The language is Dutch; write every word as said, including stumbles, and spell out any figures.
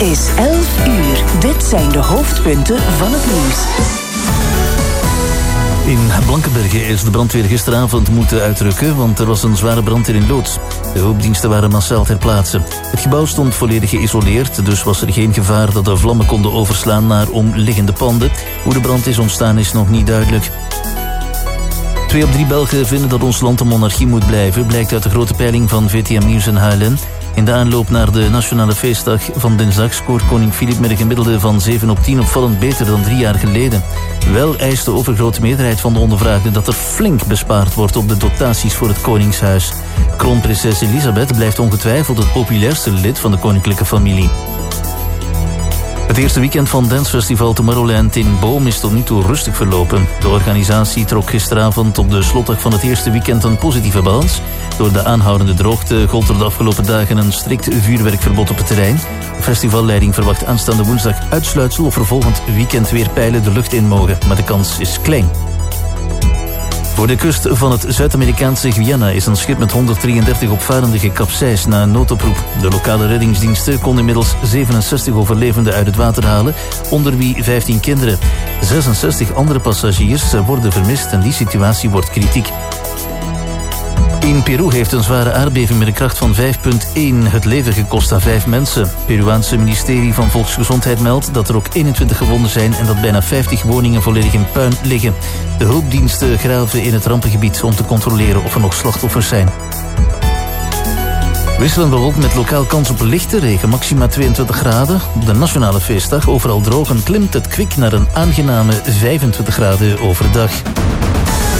Het is elf uur. Dit zijn de hoofdpunten van het nieuws. In Blankenberge is de brandweer gisteravond moeten uitrukken, want er was een zware brand in een loods. De hulpdiensten waren massaal ter plaatse. Het gebouw stond volledig geïsoleerd, dus was er geen gevaar dat de vlammen konden overslaan naar omliggende panden. Hoe de brand is ontstaan is nog niet duidelijk. Twee op drie Belgen vinden dat ons land een monarchie moet blijven, blijkt uit de grote peiling van V T M Nieuws en H L N. In de aanloop naar de nationale feestdag van dinsdag scoort koning Filip met een gemiddelde van zeven op tien opvallend beter dan drie jaar geleden. Wel eist de overgrote meerderheid van de ondervraagden dat er flink bespaard wordt op de dotaties voor het koningshuis. Kroonprinses Elisabeth blijft ongetwijfeld het populairste lid van de koninklijke familie. Het eerste weekend van dancefestival Tomorrowland in Boom is tot nu toe rustig verlopen. De organisatie trok gisteravond op de slotdag van het eerste weekend een positieve balans. Door de aanhoudende droogte gold er de afgelopen dagen een strikt vuurwerkverbod op het terrein. De festivalleiding verwacht aanstaande woensdag uitsluitsel of er volgend weekend weer pijlen de lucht in mogen. Maar de kans is klein. Voor de kust van het Zuid-Amerikaanse Guyana is een schip met honderddrieëndertig opvarenden gekapseist na een noodoproep. De lokale reddingsdiensten konden inmiddels zevenenzestig overlevenden uit het water halen, onder wie vijftien kinderen. zesenzestig andere passagiers worden vermist en die situatie wordt kritiek. In Peru heeft een zware aardbeving met een kracht van vijf komma één het leven gekost aan vijf mensen. Het Peruaanse ministerie van Volksgezondheid meldt dat er ook eenentwintig gewonden zijn en dat bijna vijftig woningen volledig in puin liggen. De hulpdiensten graven in het rampengebied om te controleren of er nog slachtoffers zijn. Wisselend bewolkt met lokaal kans op lichte regen, maxima tweeëntwintig graden. Op de nationale feestdag overal droog en klimt het kwik naar een aangename vijfentwintig graden overdag.